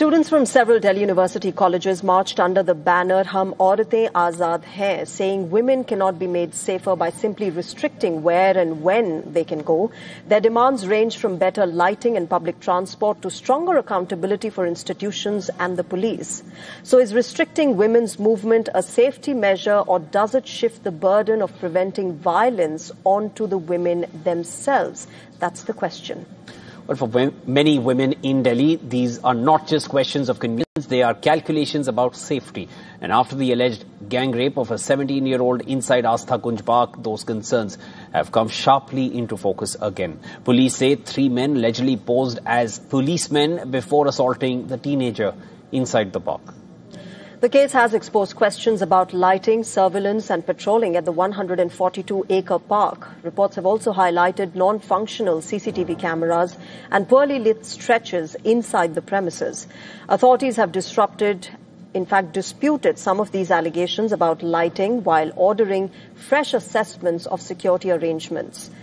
Students from several Delhi University colleges marched under the banner Hum Auratein Azad Hain, saying women cannot be made safer by simply restricting where and when they can go. Their demands range from better lighting and public transport to stronger accountability for institutions and the police. So is restricting women's movement a safety measure, or does it shift the burden of preventing violence onto the women themselves? That's the question. But for many women in Delhi, these are not just questions of convenience, they are calculations about safety. And after the alleged gang rape of a 17-year-old inside Astha Kunj Park, those concerns have come sharply into focus again. Police say 3 men allegedly posed as policemen before assaulting the teenager inside the park. The case has exposed questions about lighting, surveillance and patrolling at the 142-acre park. Reports have also highlighted non-functional CCTV cameras and poorly lit stretches inside the premises. Authorities have disputed some of these allegations about lighting while ordering fresh assessments of security arrangements.